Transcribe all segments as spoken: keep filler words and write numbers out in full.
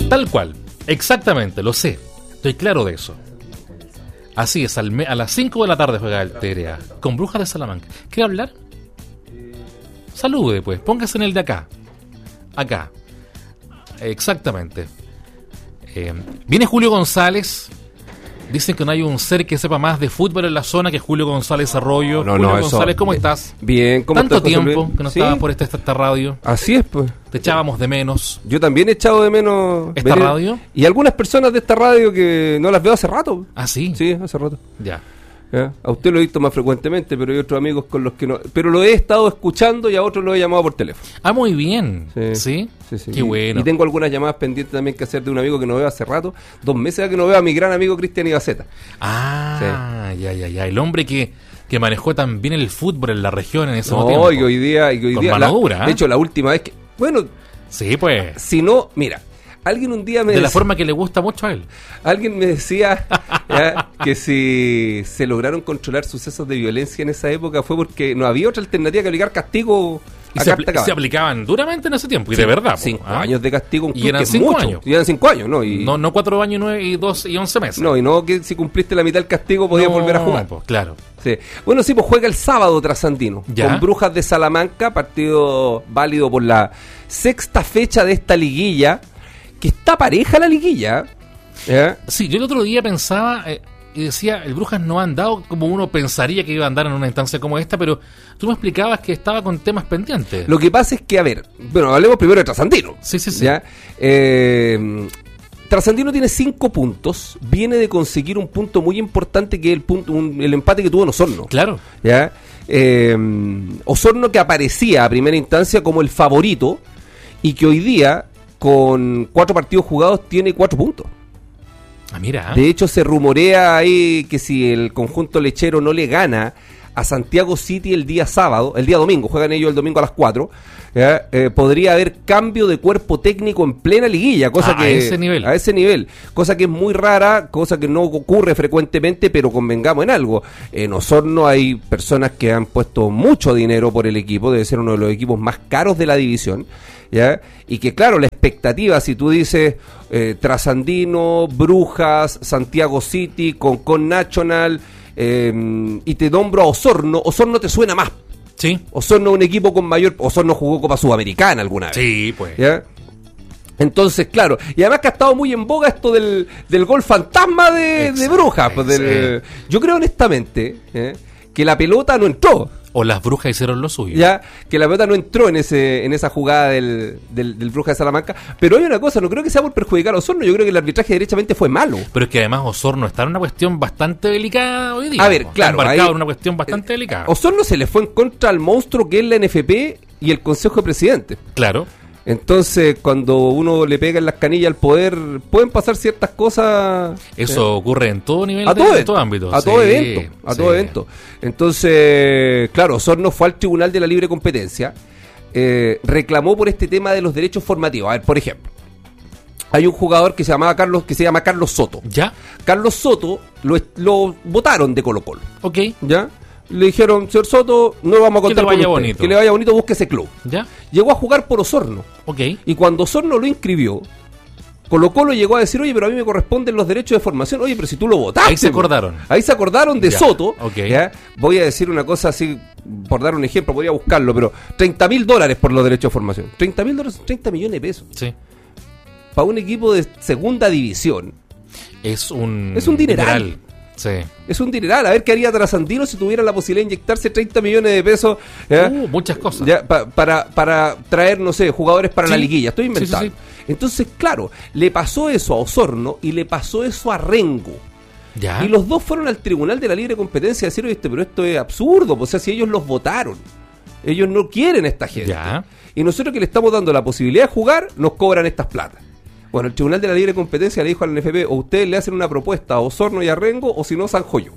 Tal cual, exactamente, lo sé. Estoy claro de eso. Así es, al me- a las cinco de la tarde juega el T R A con Brujas de Salamanca. ¿Quiere hablar? Salude, pues, póngase en el de acá. Acá. Exactamente. Eh, viene Julio González. Dicen que no hay un ser que sepa más de fútbol en la zona que Julio González Arroyo. No, Julio no, eso- González, ¿cómo estás? Bien, ¿cómo Tanto estás, José tiempo Luis? que no Sí, estabas por esta, esta radio. Así es, pues. Te echábamos de menos. Yo también he echado de menos... ¿Esta venir- radio? Y algunas personas de esta radio que no las veo hace rato. Ah, sí. Sí, hace rato. Ya. ¿Ya? A usted lo he visto más frecuentemente, pero hay otros amigos con los que no... Pero lo he estado escuchando y a otros lo he llamado por teléfono. Ah, muy bien. Sí. ¿Sí? Sí, sí. Qué Y- bueno. Y tengo algunas llamadas pendientes también que hacer de un amigo que no veo hace rato. Dos meses ya que no veo a mi gran amigo Cristian Ibaceta. Ah, ya, ya, ya. El hombre que, que manejó tan bien el fútbol en la región en ese No, tiempo. y hoy día... Y hoy Con día mano la- dura, ¿eh? De hecho, la última vez que... Bueno, Sí, pues. si no... Mira, alguien un día me De la dec- forma que le gusta mucho a él. Alguien me decía ya, que si se lograron controlar sucesos de violencia en esa época fue porque no había otra alternativa que aplicar castigo Y a se, carta apli- cabal. se aplicaban duramente en ese tiempo. Y Sí, de verdad. po, Cinco ¿ah? años de castigo. un Y club eran que es cinco mucho. años. Y eran cinco años, ¿no? Y, No, no cuatro años y, nueve, y dos y once meses. no, y no que si cumpliste la mitad del castigo podías No, volver a jugar. pues, claro. Sí. Bueno, sí, pues juega el sábado Trasandino. Ya. Con Brujas de Salamanca, partido válido por la sexta fecha de esta liguilla. Que está pareja la liguilla. ¿Ya? Sí, yo el otro día pensaba eh, y decía, el Brujas no ha andado como uno pensaría que iba a andar en una instancia como esta, pero tú me explicabas que estaba con temas pendientes. Lo que pasa es que, a ver, bueno, hablemos primero de Trasandino. Sí, sí, sí. ¿Ya? Eh, Trasandino tiene cinco puntos, viene de conseguir un punto muy importante que es el punto, un- el empate que tuvo en Osorno. Claro. ¿Ya? Eh, Osorno que aparecía a primera instancia como el favorito y que hoy día, con cuatro partidos jugados, tiene cuatro puntos. Ah, mira. De hecho, se rumorea ahí que si el conjunto lechero no le gana a Santiago City el día sábado, el día domingo, juegan ellos el domingo a las cuatro, ¿ya? Eh, podría haber cambio de cuerpo técnico en plena liguilla, cosa Ah, que a ese nivel. a ese nivel, cosa que es muy rara, cosa que no ocurre frecuentemente, pero convengamos en algo. En Osorno hay personas que han puesto mucho dinero por el equipo, debe ser uno de los equipos más caros de la división, ¿ya? Y que claro, la expectativa, si tú dices eh, Trasandino, Brujas, Santiago City, Concon National, eh, y te nombro a Osorno, Osorno te suena más. Sí. Osorno es un equipo con mayor... Osorno jugó Copa Sudamericana alguna vez. Sí, pues. ¿Ya? Entonces, claro, y además que ha estado muy en boga esto del, del gol fantasma de, de Exacto, Brujas. Pues del, yo creo honestamente ¿eh? que la pelota no entró. O las Brujas hicieron lo suyo. Ya, que la pelota no entró en ese en esa jugada del, del, del Brujas de Salamanca. Pero hay una cosa, no creo que sea por perjudicar a Osorno, yo creo que el arbitraje derechamente fue malo. Pero es que además Osorno está en una cuestión bastante delicada hoy día. A ver, po. Está claro, embarcado ahí- en una cuestión bastante delicada. Osorno se le fue en contra al monstruo que es la N F P y el Consejo de Presidentes. Claro. Entonces, cuando uno le pega en las canillas al poder, pueden pasar ciertas cosas. Eso ¿eh? ocurre en todo nivel, A de, todo, en evento, todo ámbito. a Sí, todo evento, a sí. todo evento. Entonces, claro, Osorno fue al Tribunal de la Libre Competencia, eh, reclamó por este tema de los derechos formativos. A ver, por ejemplo, hay un jugador que se llamaba Carlos, que se llama Carlos Soto. ¿Ya? Carlos Soto lo, est- lo votaron de Colo-Colo, Ok. ¿ya? Le dijeron, señor Soto, no vamos a Que contar le vaya con usted. bonito. Que le vaya bonito, busque ese club. ¿Ya? Llegó a jugar por Osorno. Ok. Y cuando Osorno lo inscribió, Colo Colo llegó a decir, oye, pero a mí me corresponden los derechos de formación. Oye, pero si tú lo votaste. Ahí se po. acordaron. Ahí se acordaron de Ya, Soto. ok. ¿Ya? Voy a decir una cosa así, por dar un ejemplo, podría buscarlo, pero treinta mil dólares por los derechos de formación. treinta mil dólares, treinta millones de pesos. Sí. Para un equipo de segunda división. Es un... Es un dineral. Sí. Es un dineral. A ver qué haría Trasandino si tuviera la posibilidad de inyectarse treinta millones de pesos. ¿ya? Uh, muchas cosas. Ya, pa- para, para traer, no sé, jugadores para Sí. la liguilla. Estoy inventando. Sí, sí, Entonces, claro, le pasó eso a Osorno y le pasó eso a Rengo. ¿Ya? Y los dos fueron al Tribunal de la Libre Competencia a decir, oye, este, pero esto es absurdo. O sea, si ellos los votaron. Ellos no quieren a esta gente. Ya. Y nosotros que le estamos dando la posibilidad de jugar, nos cobran estas platas. Bueno, el Tribunal de la Libre Competencia le dijo al N F P, o ustedes le hacen una propuesta a Osorno y a Rengo, o si no, zanjo yo.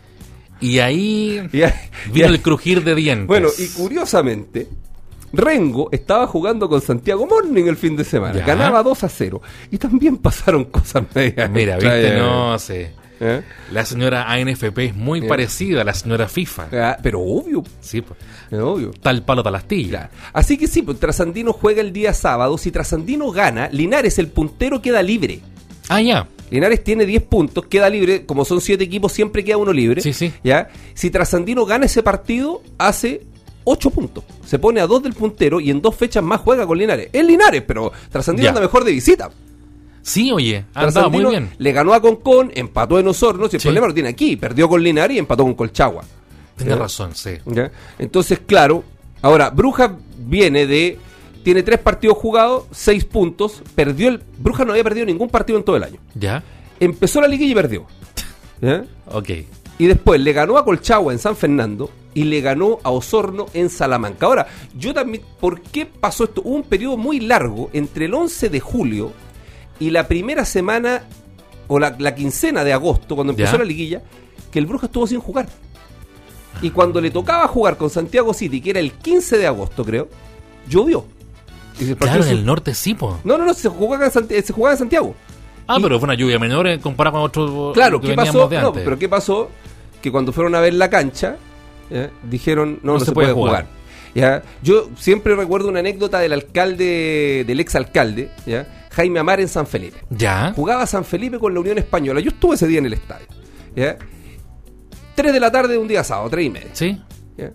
Y ahí Y ahí- vino y ahí- el crujir de dientes. Bueno, y curiosamente, Rengo estaba jugando con Santiago Morning el fin de semana. Ya. Ganaba dos a cero. Y también pasaron cosas medias. Mira, extrañas. viste, no sé. ¿Eh? La señora A N F P es muy ¿Eh? parecida a la señora FIFA. Ah, pero obvio, Sí, pues. es obvio. Tal palo, tal astilla. Claro. Así que sí, pues Trasandino juega el día sábado. Si Trasandino gana, Linares, el puntero, queda libre. Ah, ya. Linares tiene diez puntos, queda libre. Como son siete equipos, siempre queda uno libre. Sí, sí. ¿Ya? Si Trasandino gana ese partido, hace ocho puntos. Se pone a dos del puntero y en dos fechas más juega con Linares. Es Linares, pero Trasandino Ya. anda mejor de visita. Sí, oye, ha andado Trasandino muy bien. le ganó a Concón, empató en Osorno. Si el Sí. problema lo tiene aquí, perdió con Linares y empató con Colchagua. Tienes ¿Ya? razón, sí. ¿Ya? Entonces, claro, ahora Brujas viene de... Tiene tres partidos jugados, seis puntos. Perdió el... Brujas no había perdido ningún partido en todo el año. ¿Ya? Empezó la liguilla y perdió. ¿Ya? Ok. Y después le ganó a Colchagua en San Fernando y le ganó a Osorno en Salamanca. Ahora, yo también... ¿Por qué pasó esto? Hubo un periodo muy largo entre el once de julio y la primera semana o la, la quincena de agosto, cuando empezó ¿Ya? la liguilla, que el Brujas estuvo sin jugar. Y cuando le tocaba jugar con Santiago City, que era el quince de agosto, creo, llovió. Y el partido Claro, en se- el norte sí, po. No, no, no, se jugaba en, Santi- se jugaba en Santiago. Ah, Y- pero fue una lluvia menor en comparado con otros Claro, que ¿qué veníamos pasó? de No, antes. pero ¿qué pasó? Que cuando fueron a ver la cancha, ¿ya? dijeron, no, no, se, puede jugar. ¿Ya? Yo siempre recuerdo una anécdota del alcalde, del ex alcalde, ¿ya? Jaime Amar en San Felipe. ¿Ya? Jugaba San Felipe con la Unión Española. Yo estuve ese día en el estadio. ¿Ya? Tres de la tarde de un día sábado, tres y media. Sí. ¿Ya?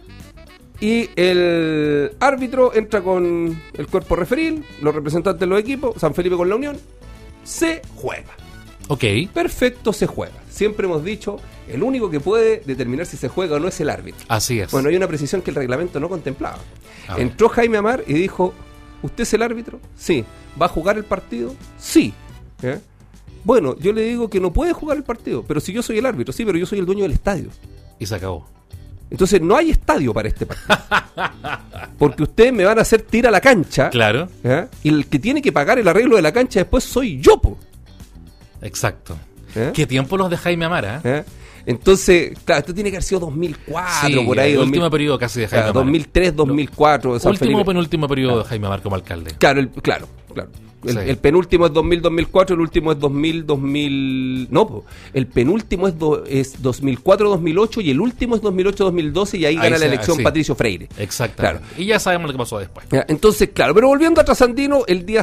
Y el árbitro entra con el cuerpo referil, los representantes de los equipos, San Felipe con la Unión, se juega. Ok. Perfecto, se juega. Siempre hemos dicho, el único que puede determinar si se juega o no es el árbitro. Así es. Bueno, hay una precisión que el reglamento no contemplaba. A ver. Entró Jaime Amar y dijo, ¿usted es el árbitro? Sí. ¿Va a jugar el partido? Sí. ¿Ya? Bueno, yo le digo que no puede jugar el partido, pero si yo soy el árbitro, sí, pero yo soy el dueño del estadio. Y se acabó. Entonces no hay estadio para este partido. Porque ustedes me van a hacer tira a la cancha. Claro. ¿Ya? Y el que tiene que pagar el arreglo de la cancha después soy yo, po. Exacto. ¿Eh? ¿Qué tiempo los de Jaime Amara? ¿Ya? Entonces, claro, esto tiene que haber sido dos mil cuatro, Sí, por ahí. el dos mil último periodo casi de Jaime claro, Amara. dos mil tres, dos mil cuatro. de San Último o Felipe. penúltimo periodo de Jaime Amar como alcalde. Claro, el, claro, claro. El, Sí. el penúltimo es dos mil, dos mil cuatro, el último es dos mil, dos mil... No, po. El penúltimo es, do, es dos mil cuatro, dos mil ocho y el último es dos mil ocho, dos mil doce y ahí, Ahí gana se- la elección sí. Patricio Freire. Exactamente. Claro. Y ya sabemos lo que pasó después. Ya, entonces, claro, pero volviendo a Trasandino, el día